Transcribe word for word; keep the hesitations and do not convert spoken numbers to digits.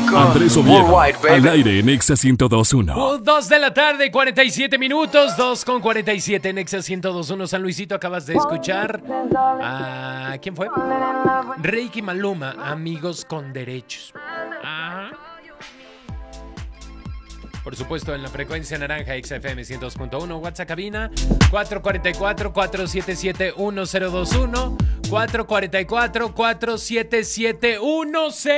Andrés Oviedo, al aire en Exa ciento dos punto uno. dos de la tarde, cuarenta y siete minutos, dos con cuarenta y siete en Exa ciento dos punto uno. San Luisito, acabas de escuchar a... ¿quién fue? Reiki Maluma, Amigos con Derechos. Ajá. Por supuesto, en la frecuencia naranja Exa F M ciento dos punto uno. WhatsApp cabina cuatro cuatro cuatro, cuatro siete siete, uno cero dos uno. cuatro cuatro cuatro, cuatro siete siete, uno cero dos uno.